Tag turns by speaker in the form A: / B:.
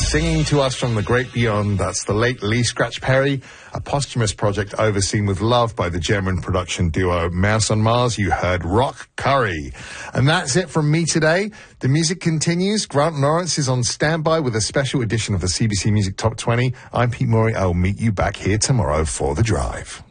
A: Singing to us from the great beyond, that's the late Lee Scratch Perry, a posthumous project overseen with love by the German production duo Mouse on Mars. You heard Rock Curry. And that's it from me today. The music continues. Grant Lawrence is on standby with a special edition of the CBC Music Top 20. I'm Pete Murray. I'll meet you back here tomorrow for The Drive.